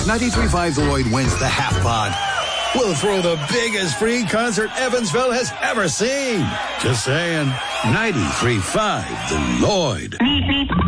93.5 The Lloyd wins the half pod. We'll throw the biggest free concert Evansville has ever seen. Just saying. 93.5 The Lloyd.